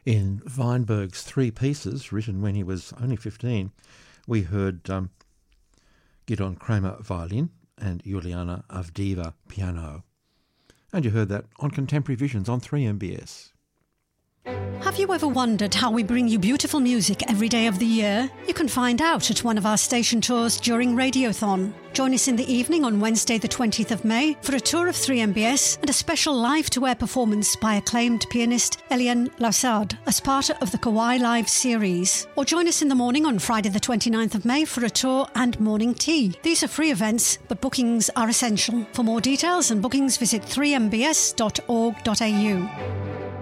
In Weinberg's three pieces, written when he was only 15, we heard Gidon Kramer violin and Juliana Avdiva piano. And you heard that on Contemporary Visions on 3MBS. Have you ever wondered how we bring you beautiful music every day of the year? You can find out at one of our station tours during Radiothon. Join us in the evening on Wednesday the 20th of May for a tour of 3MBS and a special live-to-air performance by acclaimed pianist Eliane Lassard as part of the Kauai Live series. Or join us in the morning on Friday the 29th of May for a tour and morning tea. These are free events, but bookings are essential. For more details and bookings, visit 3mbs.org.au.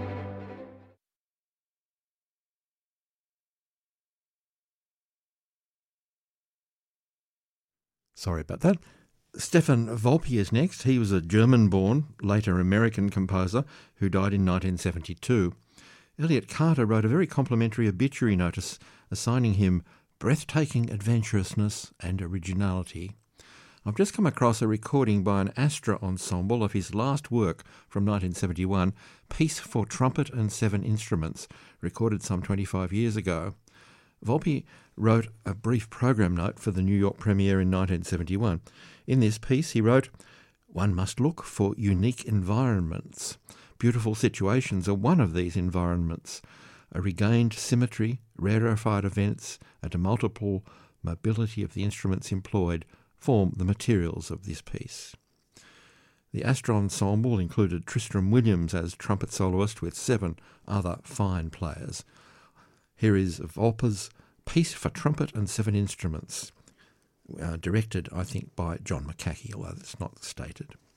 Sorry about that. Stefan Volpi is next. He was a German-born, later American composer who died in 1972. Elliot Carter wrote a very complimentary obituary notice assigning him breathtaking adventurousness and originality. I've just come across a recording by an Astra ensemble of his last work from 1971, Piece for Trumpet and Seven Instruments, recorded some 25 years ago. Volpi wrote a brief program note for the New York premiere in 1971. In this piece, he wrote, "One must look for unique environments. Beautiful situations are one of these environments. A regained symmetry, rarefied events, and a multiple mobility of the instruments employed form the materials of this piece." The Astra ensemble included Tristram Williams as trumpet soloist with 7 other fine players. Here is Volpi's Piece for Trumpet and Seven Instruments, directed, I think, by John McCaughey, although it's not stated.